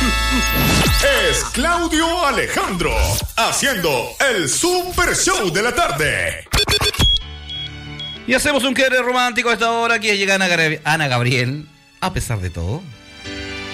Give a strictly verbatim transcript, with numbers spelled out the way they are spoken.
Es Claudio Alejandro haciendo el Super Show de la tarde. Y hacemos un quiebre romántico a esta hora. Aquí llega Ana, Ana Gabriel, a pesar de todo.